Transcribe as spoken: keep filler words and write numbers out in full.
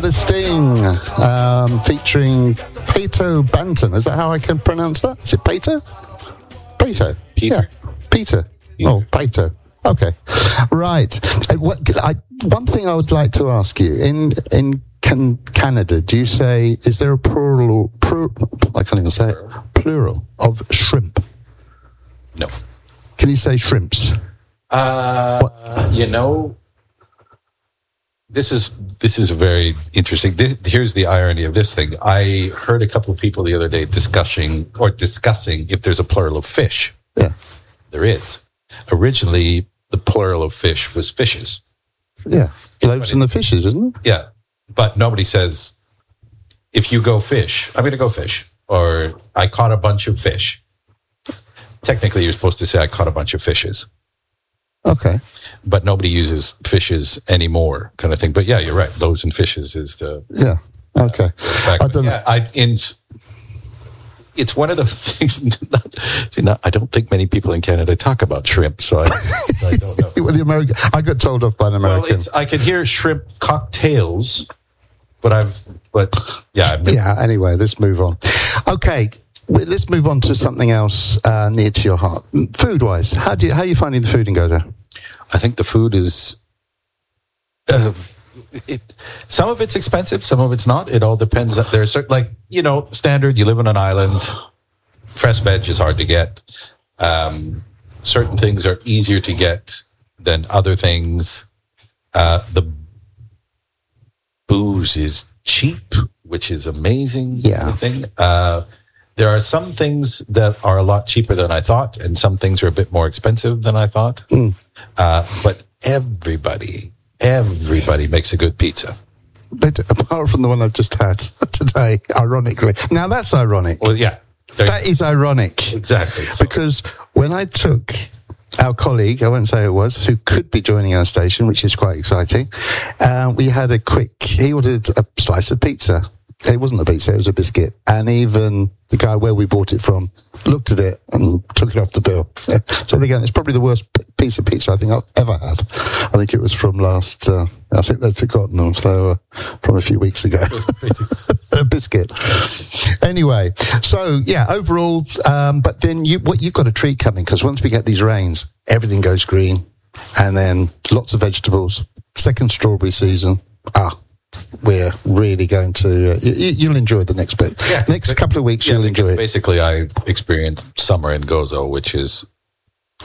a Sting, um, featuring Peter Banton. Is that how I can pronounce that? Is it Peter? Peter. Peter. Yeah. Peter. Yeah. Oh, Peter. Okay. Right. Uh, what, I, one thing I would like to ask you, in in can, Canada, do you say, is there a plural, plural, I can't even say it, plural of shrimp? No. Can you say shrimps? Uh, you know, this is this is very interesting. This, here's the irony of this thing. I heard a couple of people the other day discussing or discussing if there's a plural of fish. Yeah. There is. Originally, the plural of fish was fishes. Yeah. Loaves and the fishes, isn't it? Yeah. But nobody says, if you go fish, I'm going to go fish. Or I caught a bunch of fish. Technically, you're supposed to say, I caught a bunch of fishes. Okay. But nobody uses fishes anymore, kind of thing. But yeah, you're right. Loaves and fishes is the... Yeah. Okay. Uh, I don't yeah, I, in, it's one of those things. Not, see, not, I don't think many people in Canada talk about shrimp, so I, I don't know. Well, the American, I got told off by an American. Well, it's, I could hear shrimp cocktails, but I've, but yeah. I've never, yeah, anyway, let's move on. Okay, well, let's move on to something else uh, near to your heart. Food-wise, how do you, how are you finding the food in Gozo? I think the food is, uh, it, some of it's expensive, some of it's not. It all depends. There's certain, like, you know, standard, you live on an island, fresh veg is hard to get. Um, certain things are easier to get than other things. Uh, the booze is cheap, which is amazing. Yeah. Thing. Uh, there are some things that are a lot cheaper than I thought, and some things are a bit more expensive than I thought. Mm. Uh, but everybody, everybody makes a good pizza. But apart from the one I've just had today, ironically. Now, that's ironic. Well, yeah. That is ironic. Exactly. So, because when I took our colleague, I won't say who it was, who could be joining our station, which is quite exciting, uh, we had a quick, he ordered a slice of pizza. It wasn't a pizza, it was a biscuit. And even the guy where we bought it from looked at it and took it off the bill. So again, it's probably the worst p- piece of pizza I think I've ever had. I think it was from last, uh, I think they'd forgotten them, so uh, from a few weeks ago. A biscuit. Anyway, so yeah, overall, um, but then you, what you've got a treat coming, because once we get these rains, everything goes green, and then lots of vegetables. Second strawberry season. Ah, we're really going to, uh, you, you'll enjoy the next bit. Yeah, next but, couple of weeks, yeah, you'll enjoy it. Basically, I experienced summer in Gozo, which is